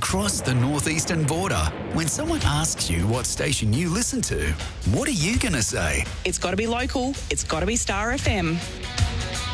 across the northeastern border. When someone asks you what station you listen to, what are you going to say? It's got to be local. It's got to be Star FM.